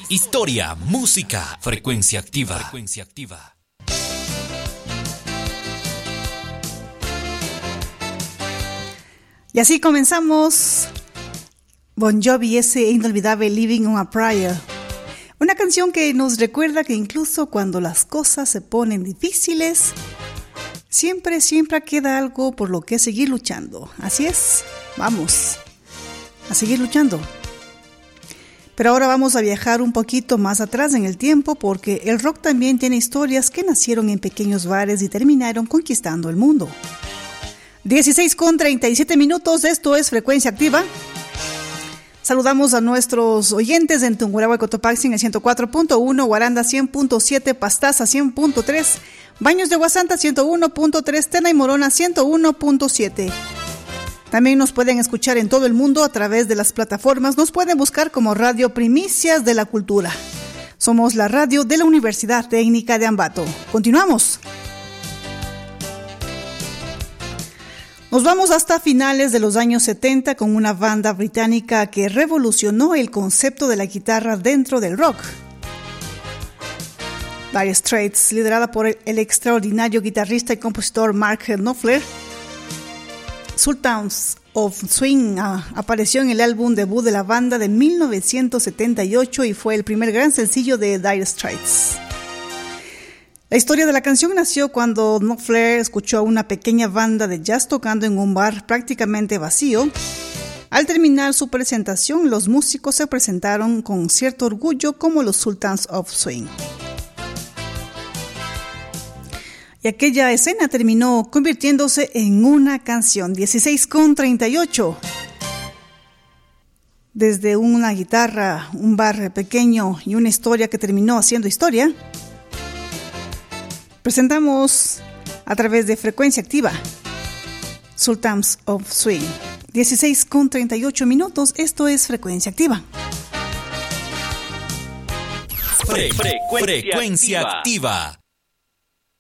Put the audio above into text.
historia, música, frecuencia activa. Y así comenzamos Bon Jovi, ese inolvidable Living on a Prayer. Una canción que nos recuerda que incluso cuando las cosas se ponen difíciles, siempre queda algo por lo que seguir luchando. Así es, vamos a seguir luchando. Pero ahora vamos a viajar un poquito más atrás en el tiempo, porque el rock también tiene historias que nacieron en pequeños bares y terminaron conquistando el mundo. 16:37, esto es Frecuencia Activa. Saludamos a nuestros oyentes en Tungurahua, Cotopaxi en el 104.1, Guaranda 100.7, Pastaza 100.3, Baños de Guasanta 101.3, Tena y Morona 101.7. También nos pueden escuchar en todo el mundo a través de las plataformas. Nos pueden buscar como Radio Primicias de la Cultura. Somos la radio de la Universidad Técnica de Ambato. Continuamos. Nos vamos hasta finales de los años 70 con una banda británica que revolucionó el concepto de la guitarra dentro del rock. Dire Straits, liderada por el extraordinario guitarrista y compositor Mark Knopfler. Sultans of Swing apareció en el álbum debut de la banda de 1978 y fue el primer gran sencillo de Dire Straits. La historia de la canción nació cuando Knopfler escuchó a una pequeña banda de jazz tocando en un bar prácticamente vacío. Al terminar su presentación, los músicos se presentaron con cierto orgullo como los Sultans of Swing. Y aquella escena terminó convirtiéndose en una canción. 16:38. Desde una guitarra, un bar pequeño y una historia que terminó haciendo historia, presentamos a través de Frecuencia Activa Sultans of Swing. 16:38, esto es Frecuencia Activa. Frecuencia Activa.